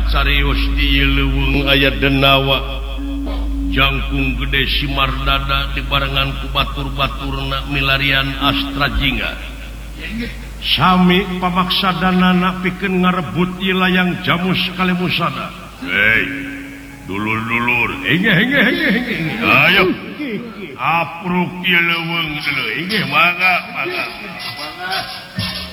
carios di leweng aya denawa jangkung gede simar dada di barengan ku batur-baturna milarian Astra Jingga sami pamaksadanana pikeun ngarebut ieu layang Jamus Kalemusada. Hei dulur-dulur henge ayo apruk ieu leuweung deuleu henge mangga